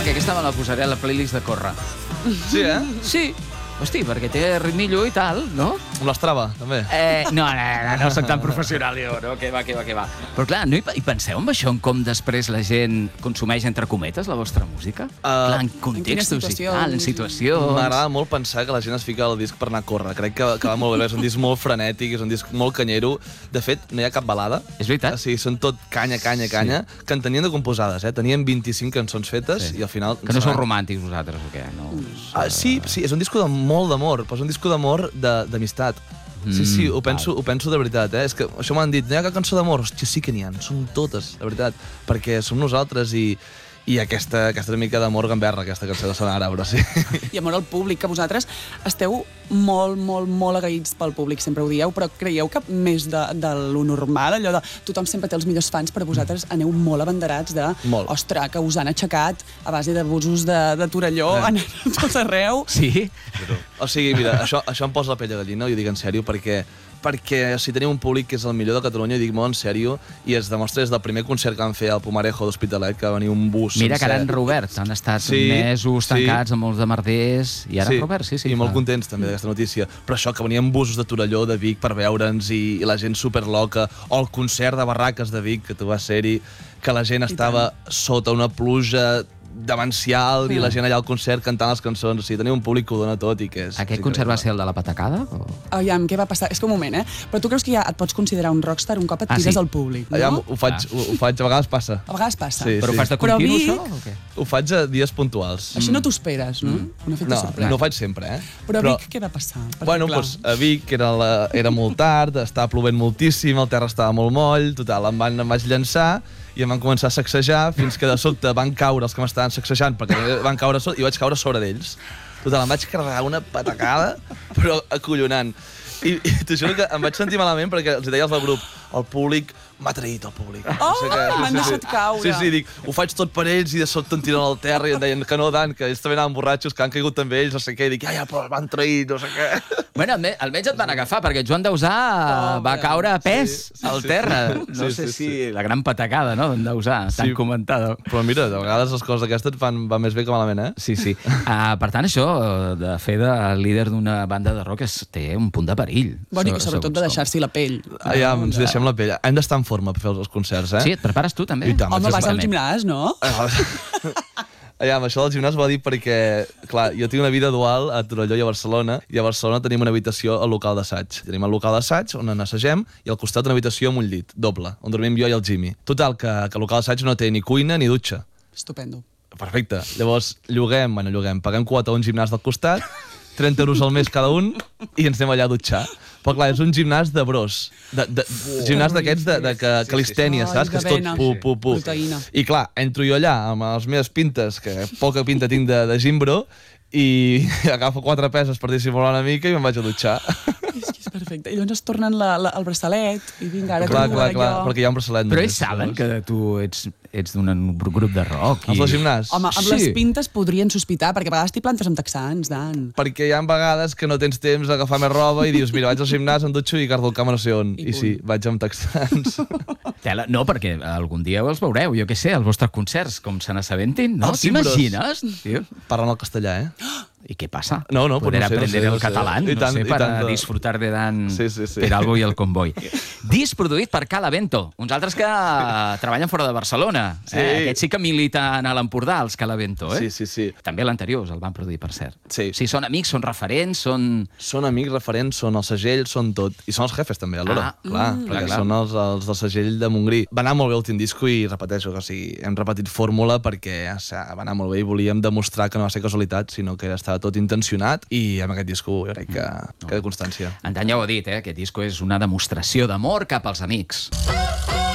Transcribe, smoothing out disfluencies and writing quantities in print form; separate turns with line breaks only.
que aquesta me la posaré a la playlist de córrer.
Sí,
Sí. Hosti, perquè té ritmillo i tal, no?
Amb l'Strava, també.
No soc tan professional jo, no? Que va. Però clar, no hi penseu en això, en com després la gent consumeix, entre cometes, la vostra música? Clar, en contextos i tal, en situacions...
M'agrada molt pensar que la gent es fica al disc per anar a córrer. Crec que va molt bé, és un disc molt frenètic, és un disc molt canyero. De fet, no hi ha cap balada.
És veritat.
O sigui, són tot canya, que en tenien de composades, Tenien 25 cançons fetes i al final...
Que no sou romàntics vosaltres, o què? No?
Sí, és un disco de molt d'amor, però és un disco d'amor d'amistat. Sí, ho penso de veritat, És que això m'han dit, no hi ha cap cançó d'amor? Hòstia, sí que n'hi ha, són totes, de veritat, perquè som nosaltres i aquesta una mica d'amor gamberra, aquesta cançó de Sonara, però sí.
I amor al públic, que vosaltres esteu molt agraïts pel públic, sempre ho dieu, però creieu que més de lo normal, allò de tothom sempre té els millors fans, però vosaltres aneu molt abanderats de, ostres, que us han aixecat a base de busos de Torelló, anant a tot arreu.
Sí?
O sigui, mira, això em posa la pell de gallina, i ho dic en sèrio, perquè si tenim un públic que és el millor de Catalunya, i dic molt en sèrio, i es demostra des del primer concert que van fer al Pumarejo d'Hospitalet, que va venir un bus
Mira
sencer.
que ara han reobert, han estat mesos tancats amb molts de merders, i ara han reobert, sí.
I molt contents també d'aquesta notícia. Però això, que venien busos de Torelló, de Vic, per veure'ns, i la gent superloca, o el concert de Barraques de Vic, que tu vas ser-hi, que la gent estava sota una pluja demencial i la gent allà al concert cantant les cançons. O sigui, tenia un públic que ho dona tot i que és...
Aquest concert va ser el de la patacada?
Aviam, què va passar? És que un moment, Però tu creus que ja et pots considerar un rockstar un cop et tires al públic, no?
Aviam, ho faig, a vegades passa.
A vegades passa.
Sí,
però ho fas de continu, això, o què?
Ho faig a dies puntuals.
Així no t'ho esperes, no? Un efecte sorpresa.
No ho faig sempre,
Però a Vic què va passar?
Bueno, doncs a Vic era molt tard, estava plovent moltíssim, el terra estava molt moll, total, em vaig llançar i em van començar a sacsejar fins que de sobte van caure els que m'estaven sacsejant perquè van caure i vaig caure sobre d'ells. Total, em vaig carregar una patacada, però acollonant. I t'ho juro que em vaig sentir malament perquè els deia al grup, el públic m'ha traït, el públic.
M'han deixat caure.
Sí, dic, ho faig tot per ells i de sobte em tiren al terra i em deien que no, Dan, que ells també anaven borratxos, que han caigut també ells, no sé què, i dic, però m'han traït, no sé què.
Bueno, almenys et van agafar, perquè Joan Dausà va caure a pes al terra. No sé si la gran patacada, no?, d'en Dausà, tan comentada.
Però mira, de vegades les coses d'aquestes van més bé que malament,
Sí. Per tant, això de fer de líder d'una banda de rock té un punt de perill.
Bueno, i sobretot de deixar-s'hi la pell.
Ja, ens deixem la pell. Hem d'estar en forma per fer els concerts,
Sí, et prepares tu, també?
Home, vas al gimnàs, no?
Això del gimnàs va dir perquè, clar, jo tinc una vida dual a Torelló i a Barcelona, i a Barcelona tenim una habitació al local d'assaig. Tenim el local d'assaig, on assagem, i al costat una habitació amb un llit, doble, on dormim jo i el Jimmy. Total, que el local d'assaig no té ni cuina ni dutxa.
Estupendo.
Perfecte. Llavors, paguem quota a un gimnàs del costat, 30 euros al mes cada un, i ens anem allà a dutxar. Però clar, és un gimnàs de bros. Gimnàs d'aquests de calistènia, saps? Que és tot pu. I clar, entro jo allà amb les meves pintes, que poca pinta tinc de gimbro, i agafo 4 peses per dissimular una mica i me'n vaig a dutxar.
És perfecte. I llavors es tornen el braçalet i vinga, ara
clar, perquè hi ha un braçalet.
Però ells saben que tu ets d'un grup de rock.
Els del gimnàs?
Home, amb les pintes podrien sospitar, perquè a vegades t'hi plantes amb texans, Dan.
Perquè hi ha vegades que no tens temps d'agafar més roba i dius, mira, vaig al gimnàs, em dutxo i cardo el camp no sé on. I sí, vaig amb texans.
No, perquè algun dia els veureu, jo què sé, als vostres concerts, com se n'assabentin, no? T'imagines?
Parlant el castellà,
¿Y qué pasa?
No,
poder aprender el catalán, no sé, para disfrutar de Dan Peralbo i el Convoy. Disc produït per Cala Vento, uns altres que treballen fora de Barcelona. Aquests sí que militen a l'Empordà, els Cala Vento.
Sí.
També l'anterior el van produir, per cert.
Sí,
són amics, són referents, són...
Són amics, referents, són el segell, són tot. I són els jefes, també, alhora. Clar, perquè són els del segell de Montgrí. Va anar molt bé l'últim disco i, repeteixo, hem repetit fórmula perquè va anar molt bé i volíem demostrar que no va ser casualitat, sinó que estava tot intencionat, i amb aquest disco jo crec que queda constància.
Antany ja ho ha dit, aquest disco és una demostració d'amor cap als amics.